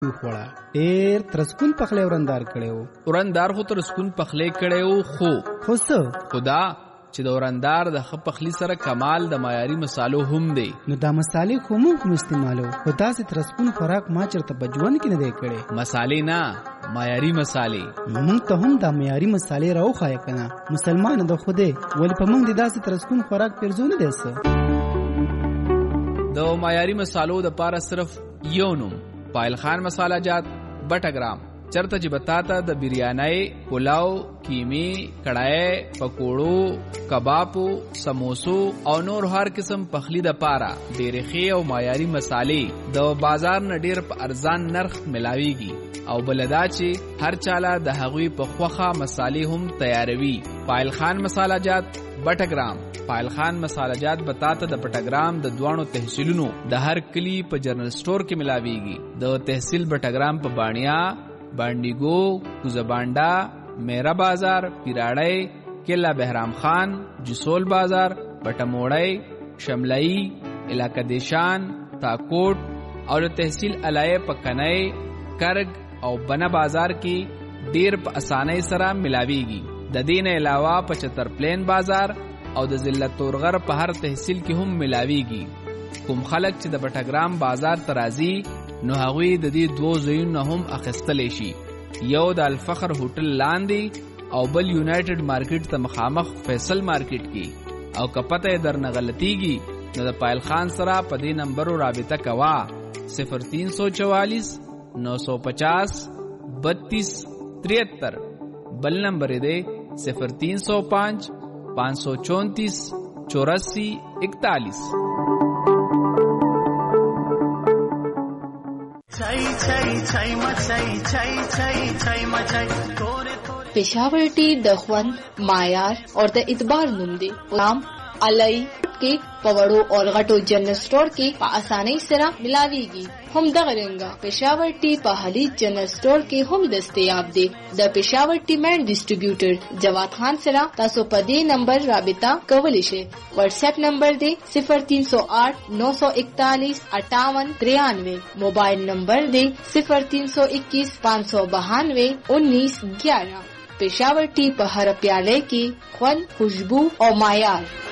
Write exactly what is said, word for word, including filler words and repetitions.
وخوړه. ډېر ترسکون پخلی ورندار کړی و. ورندار خو ترسکون پخلی کړی و، خو خو څه خدا چې د ورندار د ښه پخلي سره کمال د معیاري مسالو هم دی. نو دا مسالې خو موږ هم استعمالو، خو داسې ترسکون خوراک ما چېرته په ژوند کې نه دی کړی. مسالې نه، معیاري مسالې. موږ ته هم دا معیاري مسالې راوښایه که نه. مسلمانه د خدای ولې په موږ د داسې ترسکون خوراک پېرزو نه دی څه. د معیاري مسالو دپاره صرف یو نوم، پایل خان مساله جات بټه ګرام. چرته چې بتاته د بریانۍ، پلاو، کیمی، کڑھائی، پکوړو، کبابو، سموسو او نور هر قسم پخلی د پاره ډېرې ښې او معیاري مسالې د بازار نه ډېر په ارزان نرخ ملاویږي او بلدا چې هر چاله د هغوی په خوخه مسالې هم تیاروي. پایل خان مساله جات بټه ګرام. پایل خان مساله جات بتاته د بټه ګرام د دوانو تحصیلونو د هر کلی په جنرل سٹور کې ملاویږي. د تحصیل بټه ګرام په بانیا، بانډیګو، کوزبانډا، میرا بازار، پیراړی، کلا بهرام خان، جسول بازار، بټموړی، شملئی، علاقه دیشان، تاکوټ او د تحصیل علایه پکنای، کرگ او بنا بازار کې ډیر په اسانۍ سره ملاویږي. د دین علاوه په چتر پلین بازار او د ضلع تورغر په هر تحصیل کې هم ملاویږي. کوم خلک چې د بټګرام بازار ترازی نو هغوی د دې دوه ځایونو هم اخیستلی شي، یو د الفخر هوټل لاندې او بل یونایټډ مارکیټ ته مخامخ فیصل مارکیټ کې. او که پته یې درنه غلطیږي نو د پایل خان سره په دې نمبرو رابطه کوه: صفر تین سو چوالیس نو سو پچاس بتیس تریہتر. بل نمبر دے صفر تین سو پانچ پانچ سو چونتیس چوراسی اکتالیس. پېښور ټي د خوند، معیار او د اعتبار نوم دی. نام علي کې په وړو او غټو جنرل سٹور کې په اسانۍ سره ملاويږي. هم دغه رنګه پېښور ټي په هلي جنرل سٹور کې هم دستیاب دی. د پېښور ټي مین ډیسټریبیوټر جواد خان سره تاسو په دې نمبر رابطه کولی شئ. واتس اپ نمبر دی صفر تین سو آٹھ نو سو اکتالیس اٹھاون ترانوے. موبائل نمبر دی صفر تین سو اکیس پانچ سو بہانوے انیس گیارہ. پېښور ټي په هر پیاله کې خوند، خوشبو او معیار.